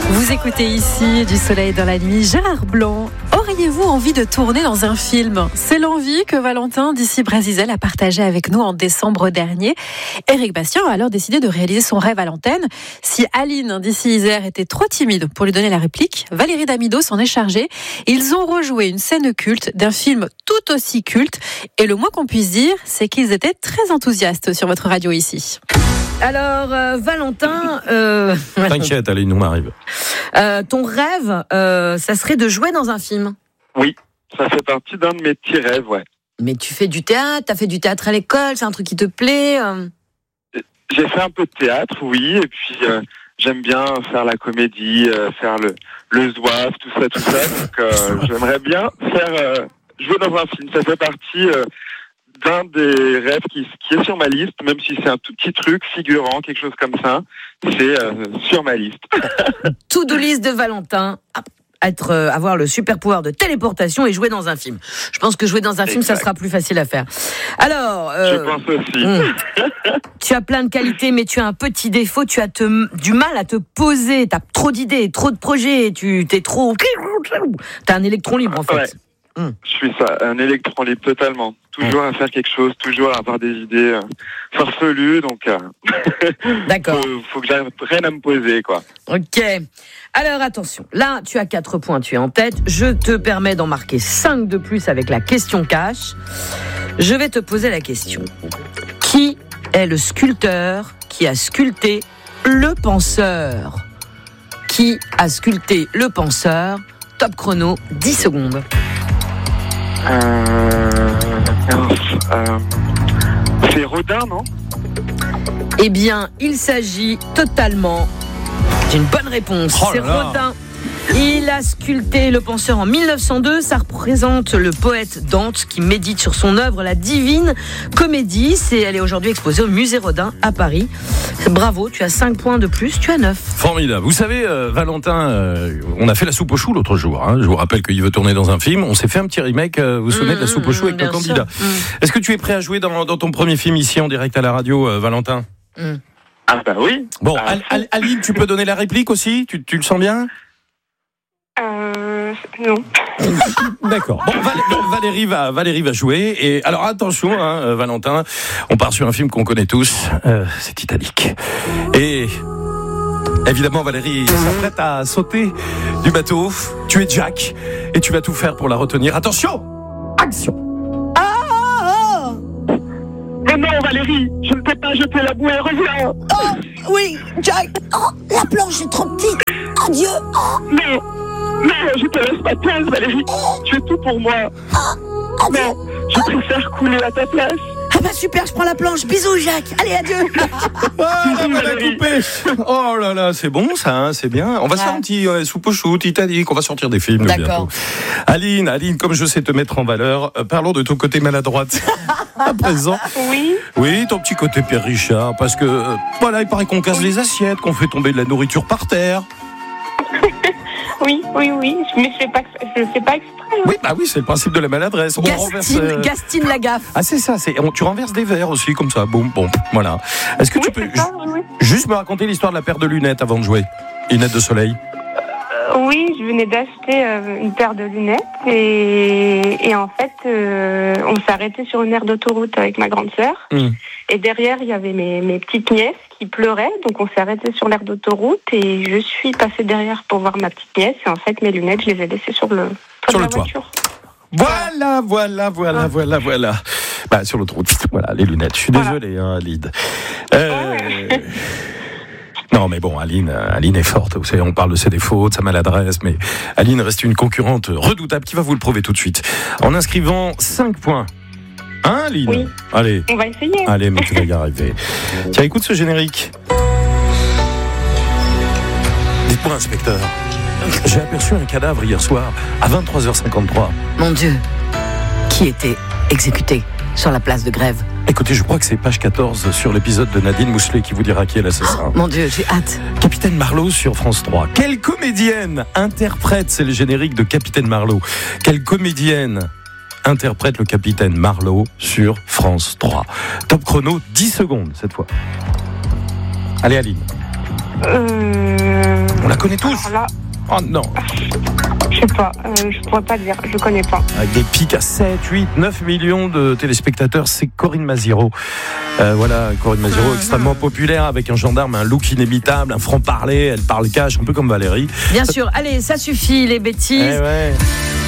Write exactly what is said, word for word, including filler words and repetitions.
Vous écoutez ici Du Soleil dans la nuit, Gérard Blanc. Auriez-vous envie de tourner dans un film ? C'est l'envie que Valentin d'ici Brasizel a partagée avec nous en décembre dernier. Éric Bastien a alors décidé de réaliser son rêve à l'antenne. Si Aline d'ici Isère était trop timide pour lui donner la réplique, Valérie Damido s'en est chargée. Ils ont rejoué une scène culte d'un film tout aussi culte. Et le moins qu'on puisse dire, c'est qu'ils étaient très enthousiastes sur votre radio ici. Alors, euh, Valentin... Euh... T'inquiète, Aline, on arrive. Euh, ton rêve, euh, ça serait de jouer dans un film ? Oui, ça fait partie d'un de mes petits rêves, ouais. Mais tu fais du théâtre, t'as fait du théâtre à l'école, c'est un truc qui te plaît euh... J'ai fait un peu de théâtre, oui, et puis euh, j'aime bien faire la comédie, euh, faire le, le zouave, tout ça, tout ça. Donc euh, j'aimerais bien faire euh, jouer dans un film. Ça fait partie... Euh, d'un des rêves qui, qui est sur ma liste, même si c'est un tout petit truc, figurant, quelque chose comme ça, c'est euh, sur ma liste. To-do list de Valentin, être, euh, avoir le super pouvoir de téléportation et jouer dans un film. Je pense que jouer dans un film, exact. Ça sera plus facile à faire. Alors, euh, je pense aussi. Hum, tu as plein de qualités, mais tu as un petit défaut, tu as te, du mal à te poser, tu as trop d'idées, trop de projets, tu t'es trop... Tu as un électron libre, en fait. Ouais. Hum. Je suis ça, un électron libre totalement. Toujours à faire quelque chose, toujours à avoir des idées euh, farfelues, donc euh, d'accord. faut, faut que j'arrive rien à me poser, quoi. Ok. Alors attention, là tu as quatre points, tu es en tête. Je te permets d'en marquer cinq de plus avec la question cash. Je vais te poser la question. Qui est le sculpteur qui a sculpté le penseur ? Qui a sculpté le penseur ? Top chrono, dix secondes. Euh... Euh... C'est Rodin, non ? Eh bien, il s'agit totalement d'une bonne réponse. Oh c'est Rodin. Il a sculpté le penseur en mille neuf cent deux. Ça représente le poète Dante qui médite sur son œuvre, la Divine Comédie. C'est, elle est aujourd'hui exposée au musée Rodin à Paris. Bravo, tu as cinq points de plus, tu as neuf. Formidable. Vous savez, euh, Valentin, euh, on a fait la soupe aux choux l'autre jour. Hein. Je vous rappelle qu'il veut tourner dans un film. On s'est fait un petit remake, euh, vous vous souvenez, mmh, de la soupe aux choux avec nos candidats. Mmh. Est-ce que tu es prêt à jouer dans, dans ton premier film ici en direct à la radio, euh, Valentin ? mmh. Ah bah oui. Bon, ah. Al- Al- Aline, tu peux donner la réplique aussi ? tu, tu le sens bien ? Euh, non. D'accord. Bon, Val- Valérie va, Valérie va jouer. Et alors attention, hein, euh, Valentin, on part sur un film qu'on connaît tous. Euh, c'est Titanic. Et évidemment, Valérie s'apprête à sauter du bateau. Tu es Jack et tu vas tout faire pour la retenir. Attention, action. Ah, Mais non, Valérie, je ne peux pas jeter la bouée, reviens. oh, oui, Jack. Oh, la planche est trop petite. Adieu. Oh. Non. Non, je te laisse ma place, Valérie. Tu es tout pour moi. Oh, non, je préfère couler à ta place. Ah bah super, je prends la planche. Bisous, Jacques. Allez, adieu. Ah, on va la couper. Oh là là, c'est bon ça, hein, c'est bien. On va se faire un petit ouais, soupe aux choux, Titanic. On va sortir des films D'accord. bientôt. Aline, Aline, comme je sais te mettre en valeur, euh, parlons de ton côté maladroite. À présent. Oui. Oui, ton petit côté Pierre Richard, parce que euh, voilà, il paraît qu'on casse les assiettes, qu'on fait tomber de la nourriture par terre. Oui, oui, oui, mais je fais pas, je fais pas exprès. Hein. Oui, bah oui, c'est le principe de la maladresse. On Gastine, renverse, euh... Gastine la gaffe. Ah c'est ça, c'est on, tu renverses des verres aussi comme ça. Bon, bon, voilà. Est-ce que oui, tu peux ça, oui, oui. juste me raconter l'histoire de la paire de lunettes avant de jouer ? Lunettes de soleil. Euh, oui, je venais d'acheter euh, une paire de lunettes et, et en fait, euh, on s'est arrêté sur une aire d'autoroute avec ma grande sœur. Mmh. Et derrière, il y avait mes, mes petites nièces qui pleuraient, donc on s'est arrêté sur l'aire d'autoroute et je suis passée derrière pour voir ma petite nièce et en fait, mes lunettes, je les ai laissées sur le toit sur de le la toit. voiture. Voilà, voilà, voilà, ah. voilà, voilà. Bah, sur l'autoroute, voilà, les lunettes. Je suis voilà. désolé, hein, Aline. Euh... Ouais. Non, mais bon, Aline, Aline est forte. Vous savez, on parle de ses défauts, de sa maladresse, mais Aline reste une concurrente redoutable qui va vous le prouver tout de suite. En inscrivant cinq points. Hein, Aline ? Oui. Allez. On va essayer. Allez, mais tu vas y arriver. Tiens, écoute ce générique. Dites-moi, inspecteur, j'ai aperçu un cadavre hier soir à vingt-trois heures cinquante-trois. Mon Dieu, qui était exécuté sur la place de Grève ? Écoutez, je crois que c'est page quatorze sur l'épisode de Nadine Mousselet qui vous dira qui est l'assassin. Oh, mon Dieu, j'ai hâte. Capitaine Marlowe sur France trois. Quelle comédienne interprète, c'est le générique de Capitaine Marlowe, quelle comédienne interprète le Capitaine Marlowe sur France trois ? Top chrono, dix secondes cette fois. Allez, Aline. Euh... On la connaît tous. Là, oh non. Je sais pas, euh, je pourrais pas dire, je connais pas. Avec des pics à sept, huit, neuf millions de téléspectateurs, c'est Corinne Maziero. Euh, voilà, Corinne Maziero, extrêmement populaire, avec un gendarme, un look inimitable, un franc-parler, elle parle cash, un peu comme Valérie. Bien sûr, allez, ça suffit les bêtises. Eh ouais.